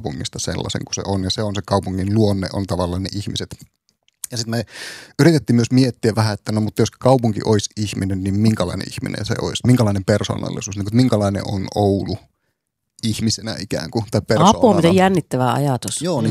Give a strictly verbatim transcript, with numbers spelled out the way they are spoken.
kaupungista sellaisen kuin se on. Ja se on se kaupungin luonne, on tavallaan ne ihmiset. Ja sitten me yritettiin myös miettiä vähän, että no mutta jos kaupunki olisi ihminen, niin minkälainen ihminen se olisi? Minkälainen persoonallisuus? Niin kuin, minkälainen on Oulu ihmisenä ikään kuin, tai persoonana. Apua, miten jännittävä ajatus. Joo, niin